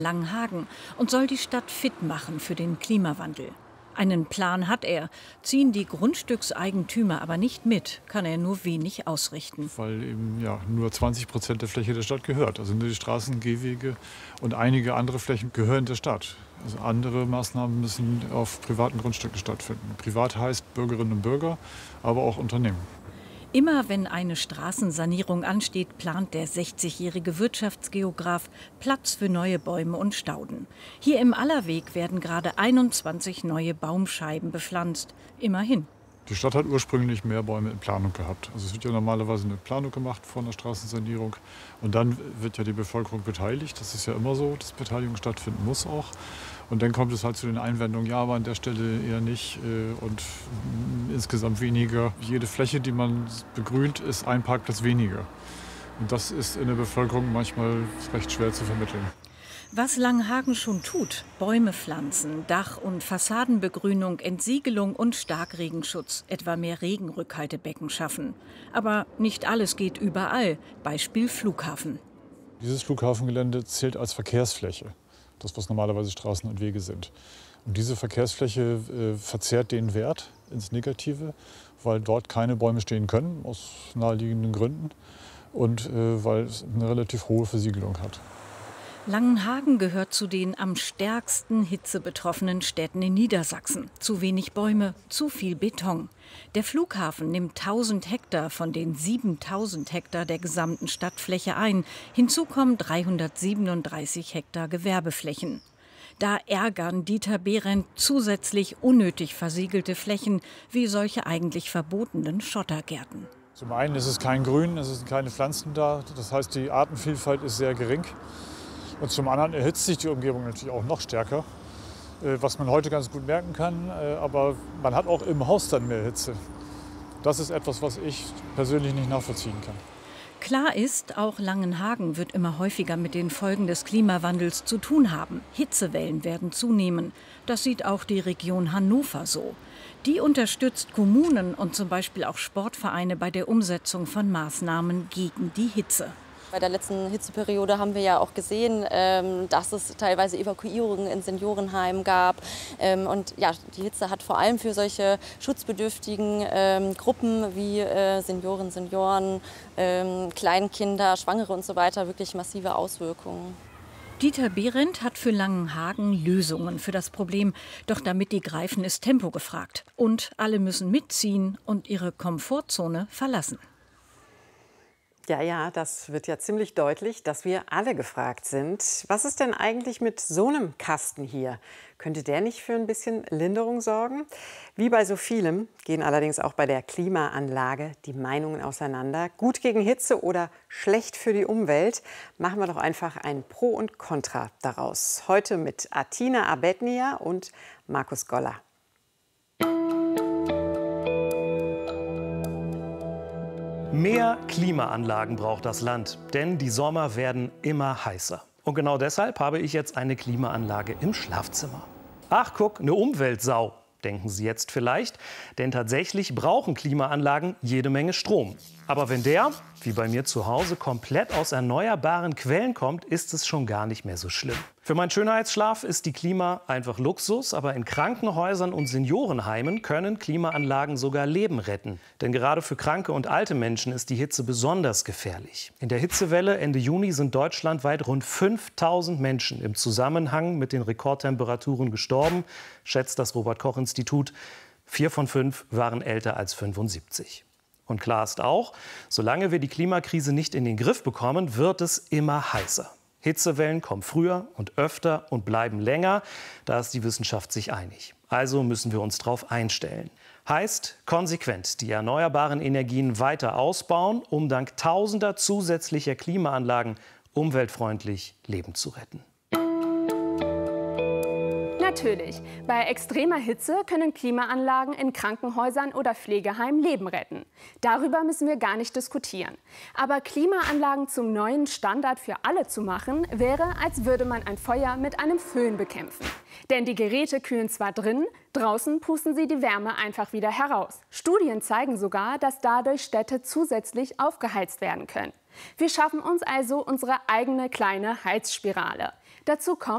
Langenhagen und soll die Stadt fit machen für den Klimawandel. Einen Plan hat er, ziehen die Grundstückseigentümer aber nicht mit, kann er nur wenig ausrichten. Weil eben nur 20% der Fläche der Stadt gehört. Also nur die Straßen, Gehwege und einige andere Flächen gehören der Stadt. Also andere Maßnahmen müssen auf privaten Grundstücken stattfinden. Privat heißt Bürgerinnen und Bürger, aber auch Unternehmen. Immer wenn eine Straßensanierung ansteht, plant der 60-jährige Wirtschaftsgeograf Platz für neue Bäume und Stauden. Hier im Allerweg werden gerade 21 neue Baumscheiben bepflanzt. Immerhin. Die Stadt hat ursprünglich mehr Bäume in Planung gehabt. Also es wird ja normalerweise eine Planung gemacht vor einer Straßensanierung. Und dann wird ja die Bevölkerung beteiligt. Das ist ja immer so, dass Beteiligung stattfinden muss auch. Und dann kommt es halt zu den Einwendungen, ja, aber an der Stelle eher nicht und insgesamt weniger. Jede Fläche, die man begrünt, ist ein Parkplatz weniger. Und das ist in der Bevölkerung manchmal recht schwer zu vermitteln. Was Langenhagen schon tut, Bäume pflanzen, Dach- und Fassadenbegrünung, Entsiegelung und Starkregenschutz, etwa mehr Regenrückhaltebecken schaffen. Aber nicht alles geht überall, Beispiel Flughafen. Dieses Flughafengelände zählt als Verkehrsfläche, das was normalerweise Straßen und Wege sind. Und diese Verkehrsfläche verzerrt den Wert ins Negative, weil dort keine Bäume stehen können, aus naheliegenden Gründen, und weil es eine relativ hohe Versiegelung hat. Langenhagen gehört zu den am stärksten hitzebetroffenen Städten in Niedersachsen. Zu wenig Bäume, zu viel Beton. Der Flughafen nimmt 1000 Hektar von den 7000 Hektar der gesamten Stadtfläche ein. Hinzu kommen 337 Hektar Gewerbeflächen. Da ärgern Dieter Behrendt zusätzlich unnötig versiegelte Flächen wie solche eigentlich verbotenen Schottergärten. Zum einen ist es kein Grün, es sind keine Pflanzen da. Das heißt, die Artenvielfalt ist sehr gering. Und zum anderen erhitzt sich die Umgebung natürlich auch noch stärker, was man heute ganz gut merken kann. Aber man hat auch im Haus dann mehr Hitze. Das ist etwas, was ich persönlich nicht nachvollziehen kann. Klar ist, auch Langenhagen wird immer häufiger mit den Folgen des Klimawandels zu tun haben. Hitzewellen werden zunehmen. Das sieht auch die Region Hannover so. Die unterstützt Kommunen und zum Beispiel auch Sportvereine bei der Umsetzung von Maßnahmen gegen die Hitze. Bei der letzten Hitzeperiode haben wir ja auch gesehen, dass es teilweise Evakuierungen in Seniorenheimen gab. Und ja, die Hitze hat vor allem für solche schutzbedürftigen Gruppen wie Senioren, Senioren, Kleinkinder, Schwangere und so weiter wirklich massive Auswirkungen. Dieter Behrendt hat für Langenhagen Lösungen für das Problem. Doch damit die greifen, ist Tempo gefragt. Und alle müssen mitziehen und ihre Komfortzone verlassen. Ja, das wird ja ziemlich deutlich, dass wir alle gefragt sind. Was ist denn eigentlich mit so einem Kasten hier? Könnte der nicht für ein bisschen Linderung sorgen? Wie bei so vielem gehen allerdings auch bei der Klimaanlage die Meinungen auseinander. Gut gegen Hitze oder schlecht für die Umwelt? Machen wir doch einfach ein Pro und Contra daraus. Heute mit Atina Abednia und Markus Goller. Mehr Klimaanlagen braucht das Land, denn die Sommer werden immer heißer. Und genau deshalb habe ich jetzt eine Klimaanlage im Schlafzimmer. Ach, guck, eine Umweltsau, denken Sie jetzt vielleicht. Denn tatsächlich brauchen Klimaanlagen jede Menge Strom. Aber wenn der, wie bei mir zu Hause, komplett aus erneuerbaren Quellen kommt, ist es schon gar nicht mehr so schlimm. Für meinen Schönheitsschlaf ist die Klima einfach Luxus, aber in Krankenhäusern und Seniorenheimen können Klimaanlagen sogar Leben retten. Denn gerade für kranke und alte Menschen ist die Hitze besonders gefährlich. In der Hitzewelle Ende Juni sind deutschlandweit rund 5000 Menschen im Zusammenhang mit den Rekordtemperaturen gestorben, schätzt das Robert-Koch-Institut. 4 von 5 waren älter als 75. Und klar ist auch, solange wir die Klimakrise nicht in den Griff bekommen, wird es immer heißer. Hitzewellen kommen früher und öfter und bleiben länger. Da ist die Wissenschaft sich einig. Also müssen wir uns darauf einstellen. Heißt, konsequent die erneuerbaren Energien weiter ausbauen, um dank tausender zusätzlicher Klimaanlagen umweltfreundlich Leben zu retten. Natürlich, bei extremer Hitze können Klimaanlagen in Krankenhäusern oder Pflegeheimen Leben retten. Darüber müssen wir gar nicht diskutieren. Aber Klimaanlagen zum neuen Standard für alle zu machen, wäre, als würde man ein Feuer mit einem Föhn bekämpfen. Denn die Geräte kühlen zwar drin, draußen pusten sie die Wärme einfach wieder heraus. Studien zeigen sogar, dass dadurch Städte zusätzlich aufgeheizt werden können. Wir schaffen uns also unsere eigene kleine Heizspirale. Dazu kommt